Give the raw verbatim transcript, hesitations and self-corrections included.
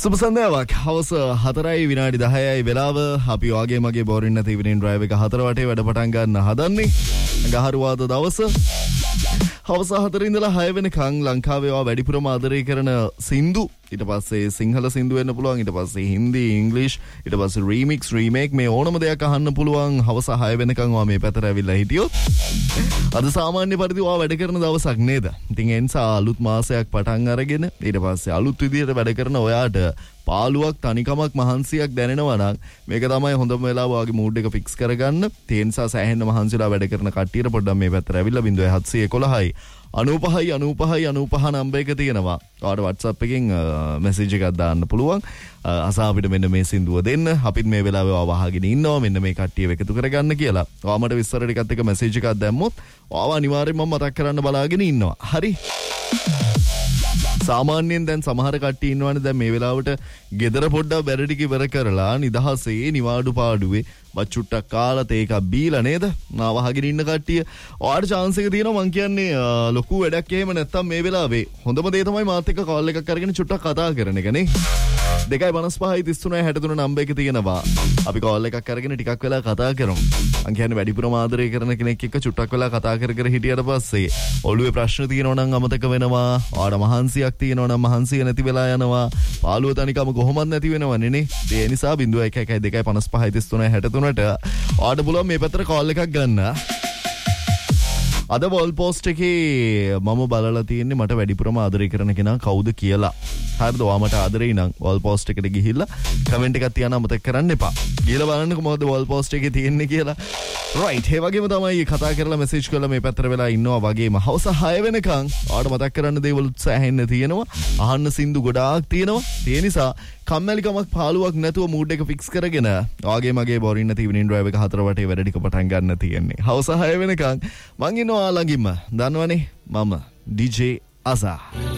සුබ සන්ධ්‍යාවක්. හවස හතරයි විනාඩි දහයයි වෙලාව. අපි වාගේ මගේ බෝරින් නැති ඉවනින් ඩ්‍රයිව් එක හතර වටේ වැඩ පටන් ගන්න හදන්නේ. ගහරුවාද දවස. හවස හතර ඉඳලා හය වෙනකන් ලංකාවේ වා වැඩිපුරම ආදරය කරන සින්දු, ඊට පස්සේ සිංහල සින්දු වෙන්න පුළුවන්, ඊට පස්සේ හින්දි, ඉංග්‍රීසි, ඊට පස්සේ රීමික්ස්, රීමේක්, මේ ඕනම දෙයක් අහන්න පුළුවන් හවස හය වෙනකන් වා මේ පැතර ඇවිල්ලා හිටියොත්. අද සාමාන්‍ය පරිදි වා වැඩ කරන දවසක් නේද? ඉතින් ඒ නිසා අලුත් මාසයක් පටන් අරගෙන ඊට පස්සේ අලුත් විදියට වැඩ කරන ඔයාට පාළුවක්, තනිකමක්, මහන්සියක් දැනෙනවා නම් මේක තමයි හොඳම වෙලාව වාගේ මූඩ් එක ෆික්ස් කරගන්න. ඒ නිසා සෑහෙන්න මහන්සිලා වැඩ කරන කට්ටියට පොඩ්ඩක් මේ පැත්තට ඇවිල්ලා බිංදුව හත්සිය එකොළහයි අනූපහයි අනූපහයි අනූපහ නම්බර් එක තියෙනවා. ඔයාලට WhatsApp එකෙන් මැසේජ් එකක් දාන්න පුළුවන්. අසා අපිට මෙන්න මේ සින්දුව දෙන්න. අපිත් මේ වෙලාවේ ආව අහගෙන ඉන්නවා. මෙන්න මේ කට්ටියව එකතු කරගන්න කියලා. ඔයාමට විස්තර ටිකත් එක්ක මැසේජ් එකක් දැම්මොත් ඔයාව අනිවාර්යෙන්ම මම මතක් කරන්න බලාගෙන ඉන්නවා. හරි. සාමාන්‍යයෙන් දැන් සමහර කට්ටිය ඉන්නවනේ දැන් මේ වෙලාවට ගෙදර පොඩ්ඩක් බැරි ටික ඉවර කරලා නිදහසේ නිවාඩු පාඩුවේ බච්චුට්ටක් කාලා තේ එකක් බීලා නේද? නාව අහගෙන ඉන්න කට්ටිය. ඔයාලට chance එක තියෙනවා. මං කියන්නේ ලොකු වැඩක් එහෙම නැත්තම් මේ වෙලාවේ හොඳම දේ තමයි මාත් එක්ක කෝල් එකක් අරගෙන චුට්ටක් කතා කරන එක නේ. දෙකයි පනස් පහයි තිස් තුනයි හැට තුන නම්බර් එක තියෙනවා. අපි කෝල් එකක් අරගෙන ටිකක් වෙලා කතා කරමු. මං කියන්නේ වැඩිපුරම ආදරය කරන කෙනෙක් එක්ක චුට්ටක් වෙලා කතා කර කර හිටියට පස්සේ ඔළුවේ ප්‍රශ්න තියෙනවා නම් අමතක වෙනවා. ඔයාලට මහන්සියක් තියෙනවා නම් මහන්සිය නැති වෙලා යනවා. පාළුව තනිකම කොහොමද නැති වෙනවන්නේ නේ. ඒ නිසා බිංදුව එක එකයි දෙකයි පනස් පහයි තිස් තුනයි හැට තුනට ඔයාලට පුළුවන් මේ පැත්තට කෝල් එකක් ගන්න. අද වෝල් පෝස්ට් එකේ මම බලලා තියෙන්නේ මට වැඩිපුරම ආදරය කරන කෙනා කවුද කියලා. හරිද? ඔයා මට ආදරේ නම් වෝල් පෝස්ට් එකට ගිහිල්ලා කමෙන්ට් එකක් තියන්න අමතක කරන්න එපා. ගිහලා බලන්නකො මොකද වෝල් පෝස්ට් එකේ තියෙන්නේ කියලා. රයිට්. ඒ වගේම තමයි කතා කරලා මැසේජ් කරලා මේ පැත්තට වෙලා ඉන්නවා වගේම හවස හය වෙනකන් ඔයාලට මතක් කරන්න දේවල් උත්සාහෙන්න තියෙනවා. අහන්න සින්දු ගොඩාක් තියෙනවා. ඒ නිසා කම්මැලිකමක් පාළුවක් නැතුව මූඩ් එක ෆික්ස් කරගෙන ඔයාගේ මගේ බෝරින් නැති ඉවනින් ඩ්‍රයිව් එක හතර වටේ වැඩ ටික පටන් ගන්න තියෙන්නේ. හවස හය වෙනකන් මං ඉන්නවා ළඟින්ම. දන්නවනේ මම ඩී ජේ අසා.